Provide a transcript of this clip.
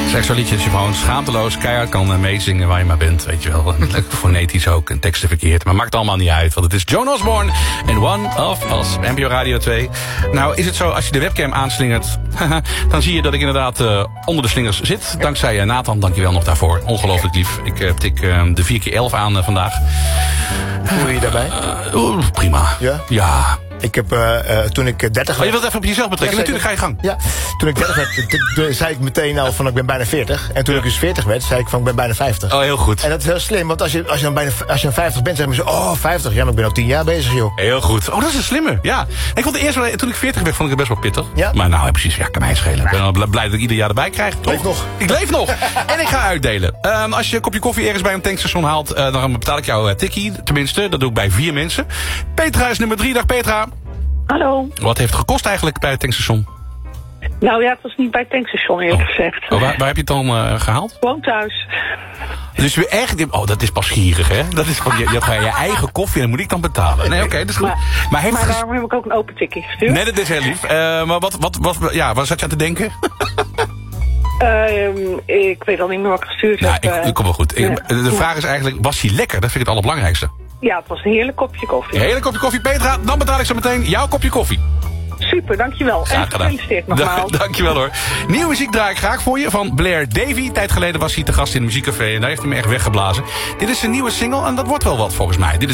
is echt zo'n liedje dat je gewoon schaamteloos keihard kan meezingen waar je maar bent, weet je wel. Fonetisch ook, en teksten verkeerd. Maar maakt allemaal niet uit, want het is Joan Osborne en One of Us. NPO Radio 2. Nou, is het zo, als je de webcam aanslingert, dan zie je dat ik inderdaad onder de slingers zit. Dankzij Nathan, dankjewel nog daarvoor. Ongelooflijk lief. Ik tik de 4x11 aan vandaag. Hoe voel je je daarbij? Prima. Ja? Ja. Ik heb toen ik 30 werd... Oh, je wilt even op jezelf betrekken? Ja, natuurlijk, ga je gang. Ja, toen ik 30 werd, zei ik meteen al van ik ben bijna 40. En toen ik dus 40 werd, zei ik van ik ben bijna 50. Oh, heel goed. En dat is heel slim, want als je dan 50 bent, zeggen ze, oh, 50. Ja, maar ik ben al 10 jaar bezig, joh. Heel goed. Oh, dat is een slimme. Ja. Ik vond het eerst wel, toen ik 40 werd, vond ik het best wel pittig. Ja? Maar nou, precies, ja, kan mij schelen. Ik ben wel blij dat ik ieder jaar erbij krijg. Toch? Leef nog. Ik leef nog. En ik ga uitdelen. Als je een kopje koffie ergens bij een tankstation haalt, dan betaal ik jou tikkie. Tenminste, dat doe ik bij 4 mensen. Petra is nummer 3. Dag Petra. Hallo. Wat heeft het gekost eigenlijk bij het tankstation? Nou ja, het was niet bij het tankstation eerlijk gezegd. Oh, waar heb je het dan gehaald? Gewoon thuis. Dus weer echt... Oh, dat is pas gierig, hè? Dat is gewoon, je hebt gewoon je eigen koffie en dan moet ik dan betalen. Nee, oké, dat is goed. Maar daarom heb ik ook een open tikkie gestuurd. Nee, dat is heel lief. Maar waar zat je aan te denken? Ik weet al niet meer wat ik gestuurd heb. Ik kom wel goed. De vraag is eigenlijk, was hij lekker? Dat vind ik het allerbelangrijkste. Ja, het was een heerlijk kopje koffie. Een heerlijk kopje koffie, Petra. Dan betaal ik zo meteen jouw kopje koffie. Super, dankjewel. En gefeliciteerd nogmaals. Dankjewel hoor. Nieuwe muziek draai ik graag voor je van Blair Davy. Een tijd geleden was hij te gast in het muziekcafé en daar heeft hij me echt weggeblazen. Dit is een nieuwe single en dat wordt wel wat volgens mij. Dit is